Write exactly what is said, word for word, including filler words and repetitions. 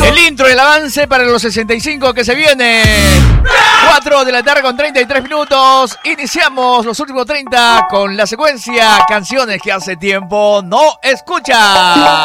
El intro, el avance para los sesenta y cinco que se viene. cuatro de la tarde con treinta y tres minutos. Iniciamos los últimos treinta con la secuencia canciones que hace tiempo no escuchas.